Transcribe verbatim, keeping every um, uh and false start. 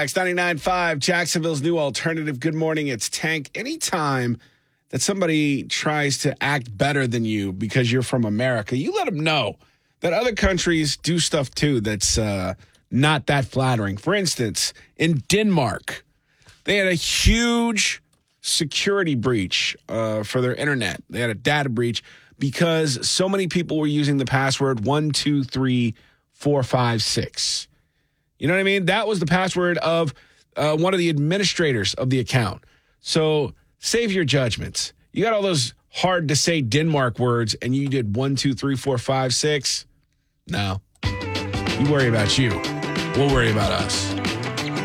X ninety-nine point five, Jacksonville's new alternative. Good morning. It's Tank. Anytime that somebody tries to act better than you because you're from America, you let them know that other countries do stuff too that's uh, not that flattering. For instance, in Denmark, they had a huge security breach uh, for their internet. They had a data breach because so many people were using the password one two three four five six. You know what I mean? That was the password of uh, one of the administrators of the account. So save your judgments. You got all those hard to say Denmark words and you did one, two, three, four, five, six. No. You worry about you. We'll worry about us.